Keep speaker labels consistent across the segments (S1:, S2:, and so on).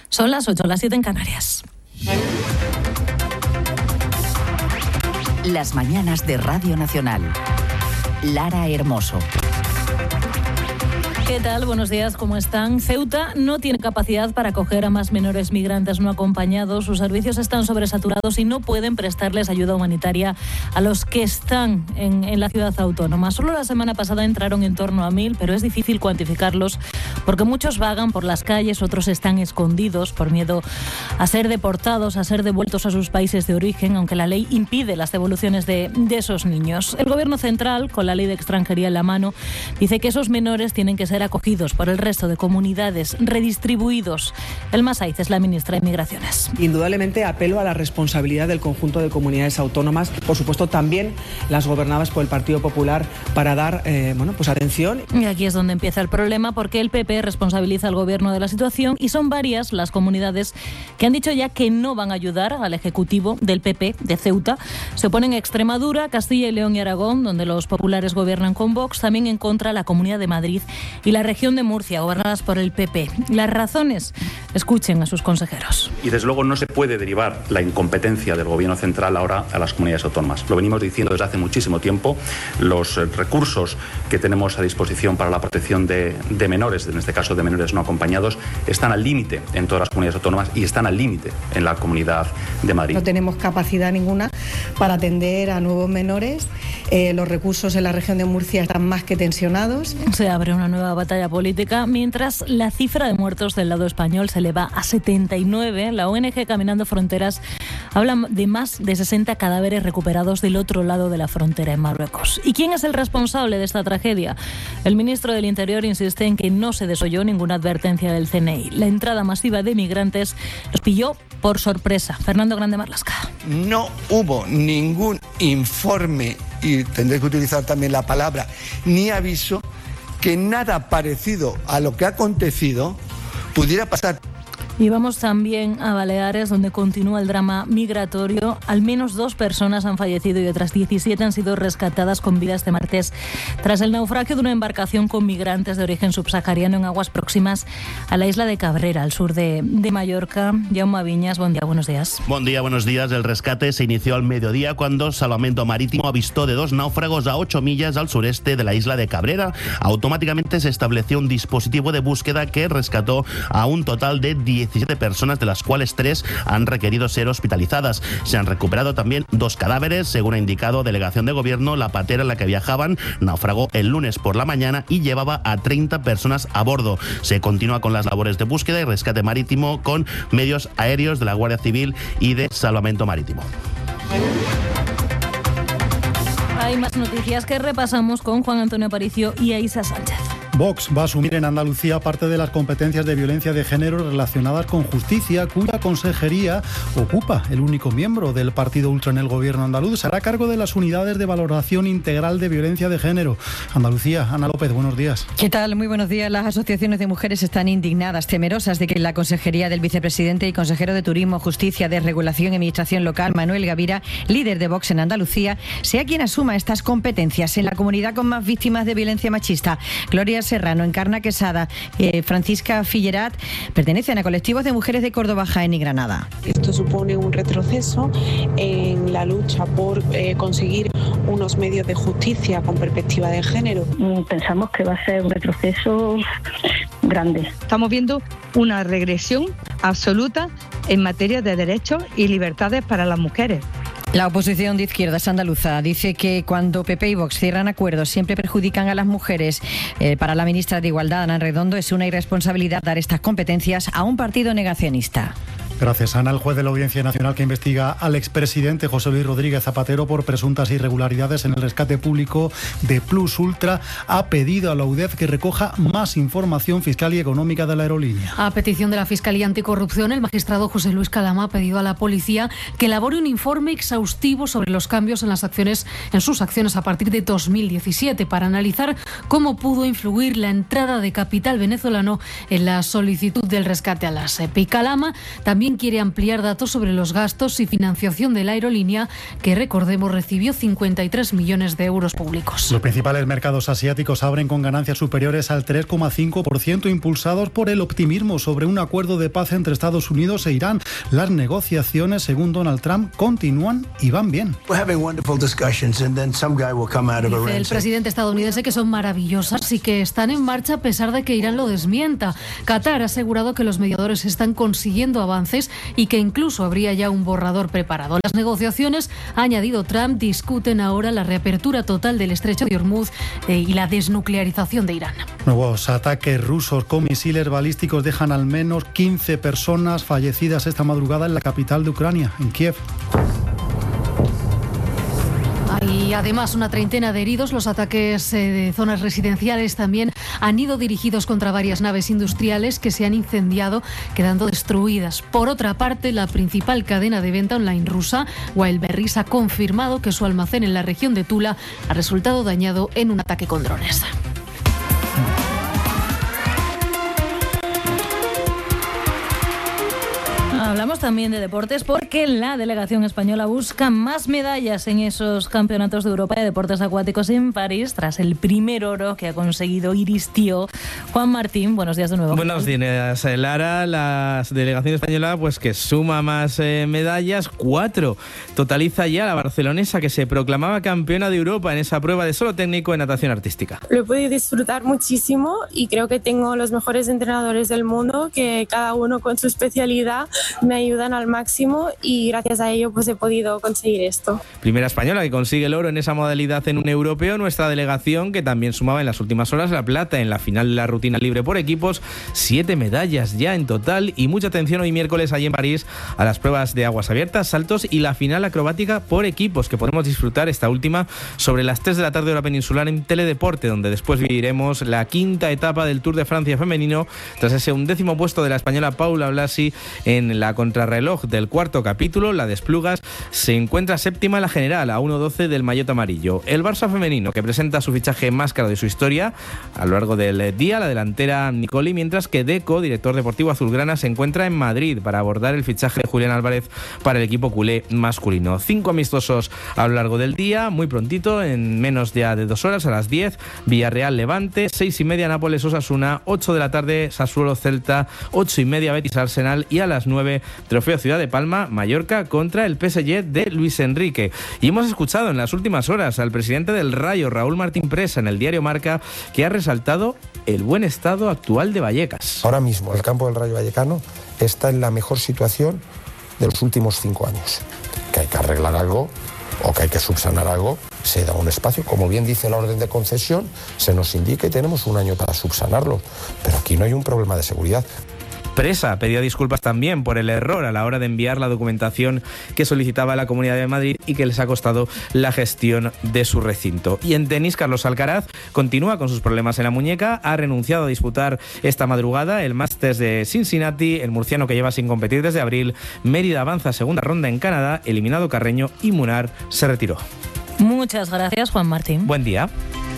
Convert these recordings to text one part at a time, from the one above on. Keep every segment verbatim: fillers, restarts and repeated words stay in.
S1: Son las ocho, las siete en Canarias.
S2: Las mañanas de Radio Nacional. Lara Hermoso.
S1: ¿Qué tal? Buenos días, ¿cómo están? Ceuta no tiene capacidad para acoger a más menores migrantes no acompañados. Sus servicios están sobresaturados y no pueden prestarles ayuda humanitaria a los que están en, en la ciudad autónoma. Solo la semana pasada entraron en torno a mil, pero es difícil cuantificarlos porque muchos vagan por las calles, otros están escondidos por miedo a ser deportados, a ser devueltos a sus países de origen, aunque la ley impide las devoluciones de, de esos niños. El Gobierno central, con la ley de extranjería en la mano, dice que esos menores tienen que ser acogidos por el resto de comunidades, redistribuidos. Elma Saiz es la ministra de Migraciones.
S3: Indudablemente apelo a la responsabilidad del conjunto de comunidades autónomas, por supuesto también las gobernadas por el Partido Popular, para dar eh, bueno, pues atención.
S1: Y aquí es donde empieza el problema, porque el P P responsabiliza al Gobierno de la situación y son varias las comunidades que han dicho ya que no van a ayudar al Ejecutivo del P P de Ceuta. Se oponen Extremadura, Castilla y León y Aragón, donde los populares gobiernan con Vox, también en contra la Comunidad de Madrid y la región de Murcia, gobernadas por el P P. Las razones, escuchen a sus consejeros.
S4: Y desde luego no se puede derivar la incompetencia del Gobierno central ahora a las comunidades autónomas. Lo venimos diciendo desde hace muchísimo tiempo. Los recursos que tenemos a disposición para la protección de, de menores, en este caso de menores no acompañados, están al límite en todas las comunidades autónomas y están al límite en la Comunidad de Madrid.
S5: No tenemos capacidad ninguna para atender a nuevos menores. Eh, los recursos en la región de Murcia están más que tensionados.
S1: Se abre una nueva batalla política, mientras la cifra de muertos del lado español se eleva a setenta y nueve. La O N G Caminando Fronteras habla de más de sesenta cadáveres recuperados del otro lado de la frontera en Marruecos. ¿Y quién es el responsable de esta tragedia? El ministro del Interior insiste en que no se desoyó ninguna advertencia del C N I. La entrada masiva de migrantes los pilló por sorpresa. Fernando Grande Marlasca.
S6: No hubo ningún informe, y tendré que utilizar también la palabra, ni aviso, que nada parecido a lo que ha acontecido pudiera pasar.
S1: Y vamos también a Baleares, donde continúa el drama migratorio. Al menos dos personas han fallecido y otras diecisiete han sido rescatadas con vida este martes tras el naufragio de una embarcación con migrantes de origen subsahariano en aguas próximas a la isla de Cabrera, al sur de, de Mallorca. Jaume Viñas, buen día, buenos días.
S7: Buen día, buenos días. El rescate se inició al mediodía cuando Salvamento Marítimo avistó de dos náufragos a ocho millas al sureste de la isla de Cabrera. Automáticamente se estableció un dispositivo de búsqueda que rescató a un total de diecisiete personas, de las cuales tres han requerido ser hospitalizadas. Se han recuperado también dos cadáveres. Según ha indicado Delegación de Gobierno, la patera en la que viajaban naufragó el lunes por la mañana y llevaba a treinta personas a bordo. Se continúa con las labores de búsqueda y rescate marítimo con medios aéreos de la Guardia Civil y de Salvamento Marítimo.
S1: Hay más noticias que repasamos con Juan Antonio Aparicio y Aisa Sánchez.
S8: Vox va a asumir en Andalucía parte de las competencias de violencia de género relacionadas con justicia, cuya consejería ocupa el único miembro del partido ultra en el gobierno andaluz. Se hará cargo de las unidades de valoración integral de violencia de género. Andalucía, Ana López, buenos días.
S9: ¿Qué tal? Muy buenos días. Las asociaciones de mujeres están indignadas, temerosas de que la consejería del vicepresidente y consejero de Turismo, Justicia, Desregulación y Administración Local, Manuel Gavira, líder de Vox en Andalucía, sea quien asuma estas competencias en la comunidad con más víctimas de violencia machista. Gloria Serrano, Encarna Quesada, eh, Francisca Fillerat, pertenecen a colectivos de mujeres de Córdoba, Jaén y Granada.
S10: Esto supone un retroceso en la lucha por eh, conseguir unos medios de justicia con perspectiva de género.
S11: Pensamos que va a ser un retroceso grande.
S12: Estamos viendo una regresión absoluta en materia de derechos y libertades para las mujeres.
S9: La oposición de izquierdas andaluza dice que cuando P P y Vox cierran acuerdos siempre perjudican a las mujeres. Eh, para la ministra de Igualdad, Ana Redondo, es una irresponsabilidad dar estas competencias a un partido negacionista.
S8: Gracias, Ana. El juez de la Audiencia Nacional que investiga al expresidente José Luis Rodríguez Zapatero por presuntas irregularidades en el rescate público de Plus Ultra ha pedido a la U D E F que recoja más información fiscal y económica de la aerolínea.
S13: A petición de la Fiscalía Anticorrupción, el magistrado José Luis Calama ha pedido a la policía que elabore un informe exhaustivo sobre los cambios en las acciones, en sus acciones a partir de dos mil diecisiete, para analizar cómo pudo influir la entrada de capital venezolano en la solicitud del rescate a la S E P. Y Calama también también quiere ampliar datos sobre los gastos y financiación de la aerolínea, que recordemos recibió cincuenta y tres millones de euros públicos.
S8: Los principales mercados asiáticos abren con ganancias superiores al tres coma cinco por ciento, impulsados por el optimismo sobre un acuerdo de paz entre Estados Unidos e Irán. Las negociaciones, según Donald Trump, continúan y van bien.
S13: Dice el presidente estadounidense que son maravillosas y que están en marcha a pesar de que Irán lo desmienta. Qatar ha asegurado que los mediadores están consiguiendo avances y que incluso habría ya un borrador preparado. Las negociaciones, ha añadido Trump, discuten ahora la reapertura total del estrecho de Hormuz eh, y la desnuclearización de Irán.
S8: Nuevos ataques rusos con misiles balísticos dejan al menos quince personas fallecidas esta madrugada en la capital de Ucrania, en Kiev.
S13: Hay además una treintena de heridos. Los ataques eh, de zonas residenciales también han ido dirigidos contra varias naves industriales que se han incendiado, quedando destruidas. Por otra parte, la principal cadena de venta online rusa, Wildberries, ha confirmado que su almacén en la región de Tula ha resultado dañado en un ataque con drones.
S1: Hablamos también de deportes porque la delegación española busca más medallas en esos campeonatos de Europa de deportes acuáticos en París, tras el primer oro que ha conseguido Iris Tío. Juan Martín, buenos días de nuevo.
S14: Buenos días, Lara. La delegación española, pues que suma más eh, medallas, cuatro. Totaliza ya la barcelonesa, que se proclamaba campeona de Europa en esa prueba de solo técnico en natación artística.
S15: Lo he podido disfrutar muchísimo y creo que tengo los mejores entrenadores del mundo, que cada uno con su especialidad me ayudan al máximo, y gracias a ello pues he podido conseguir esto.
S14: Primera española que consigue el oro en esa modalidad en un europeo. Nuestra delegación, que también sumaba en las últimas horas la plata en la final de la rutina libre por equipos, siete medallas ya en total, y mucha atención hoy miércoles allí en París a las pruebas de aguas abiertas, saltos y la final acrobática por equipos, que podemos disfrutar esta última sobre las tres de la tarde hora peninsular en Teledeporte, donde después viviremos la quinta etapa del Tour de Francia femenino, tras ese undécimo puesto de la española Paula Blasi en la contrarreloj del cuarto capítulo. La de Esplugas se encuentra séptima en la general, a uno doce del maillot amarillo. El Barça femenino, que presenta su fichaje más caro de su historia a lo largo del día, la delantera Nicoli, mientras que Deco, director deportivo azulgrana, se encuentra en Madrid para abordar el fichaje de Julián Álvarez para el equipo culé masculino. Cinco amistosos a lo largo del día, muy prontito, en menos ya de dos horas, a las diez, Villarreal Levante, seis y media Nápoles Osasuna, ocho de la tarde Sassuolo Celta, ocho y media Betis Arsenal, y a las nueve Trofeo Ciudad de Palma Mallorca contra el P S G de Luis Enrique. Y hemos escuchado en las últimas horas al presidente del Rayo, Raúl Martín Presa, en el diario Marca, que ha resaltado el buen estado actual de Vallecas.
S16: Ahora mismo el campo del Rayo Vallecano está en la mejor situación de los últimos cinco años. Que hay que arreglar algo o que hay que subsanar algo, se da un espacio, como bien dice la orden de concesión, se nos indica y tenemos un año para subsanarlo, pero aquí no hay un problema de seguridad.
S14: Presa pedía disculpas también por el error a la hora de enviar la documentación que solicitaba la Comunidad de Madrid y que les ha costado la gestión de su recinto. Y en tenis, Carlos Alcaraz continúa con sus problemas en la muñeca, ha renunciado a disputar esta madrugada el Masters de Cincinnati. El murciano, que lleva sin competir desde abril. Mérida avanza a segunda ronda en Canadá, eliminado Carreño, y Munar se retiró.
S1: Muchas gracias, Juan Martín.
S14: Buen día.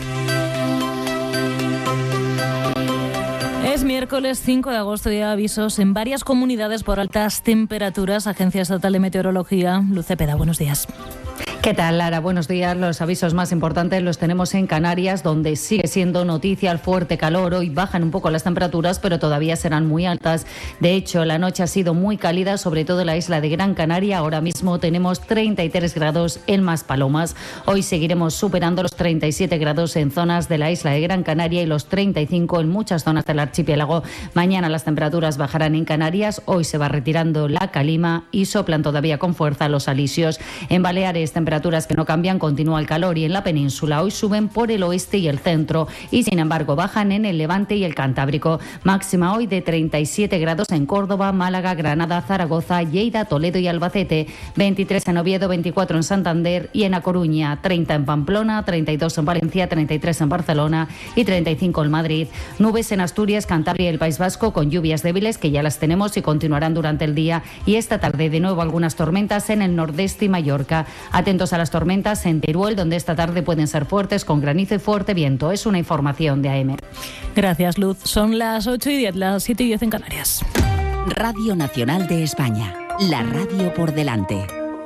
S1: Es miércoles cinco de agosto y hay avisos en varias comunidades por altas temperaturas. Agencia Estatal de Meteorología. Luz Cepeda, buenos días.
S17: ¿Qué tal, Lara? Buenos días. Los avisos más importantes los tenemos en Canarias, donde sigue siendo noticia el fuerte calor. Hoy bajan un poco las temperaturas, pero todavía serán muy altas. De hecho, la noche ha sido muy cálida, sobre todo en la isla de Gran Canaria. Ahora mismo tenemos treinta y tres grados en Maspalomas. Hoy seguiremos superando los treinta y siete grados en zonas de la isla de Gran Canaria y los treinta y cinco en muchas zonas del archipiélago. Mañana las temperaturas bajarán en Canarias. Hoy se va retirando la calima y soplan todavía con fuerza los alisios. En Baleares, temperaturas que no cambian, continúa el calor, y en la península hoy suben por el oeste y el centro, y sin embargo bajan en el Levante y el Cantábrico. Máxima hoy de treinta y siete grados en Córdoba, Málaga, Granada, Zaragoza, Lleida, Toledo y Albacete, veintitrés en Oviedo, veinticuatro en Santander y en A Coruña, treinta en Pamplona, treinta y dos en Valencia, treinta y tres en Barcelona y treinta y cinco en Madrid. Nubes en Asturias, Cantabria y el País Vasco, con lluvias débiles que ya las tenemos y continuarán durante el día, y esta tarde de nuevo algunas tormentas en el nordeste y Mallorca. Atentos a las tormentas en Teruel, donde esta tarde pueden ser fuertes, con granizo y fuerte viento. Es una información de A M.
S1: Gracias, Luz. Son las ocho y diez, las siete y diez en Canarias.
S2: Radio Nacional de España, la radio por delante.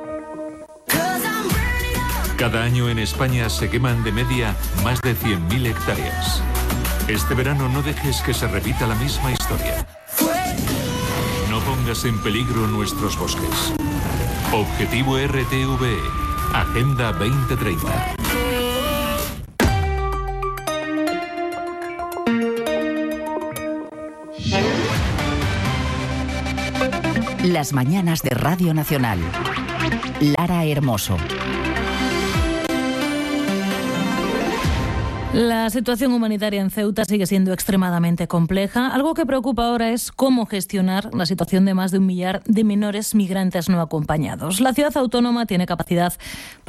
S18: Cada año en España se queman de media más de cien mil hectáreas. Este verano no dejes que se repita la misma historia. No pongas en peligro nuestros bosques. Objetivo R T V E, Agenda veinte treinta.
S2: Las mañanas de Radio Nacional. Lara Hermoso.
S1: La situación humanitaria en Ceuta sigue siendo extremadamente compleja. Algo que preocupa ahora es cómo gestionar la situación de más de un millar de menores migrantes no acompañados. La ciudad autónoma tiene capacidad